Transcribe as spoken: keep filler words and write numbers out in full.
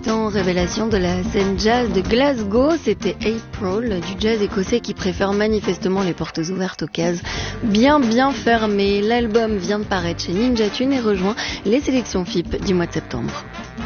l'instant, révélation de la scène jazz de Glasgow, c'était April, du jazz écossais qui préfère manifestement les portes ouvertes aux cases bien bien fermées. L'album vient de paraître chez Ninja Tune et rejoint les sélections F I P du mois de septembre.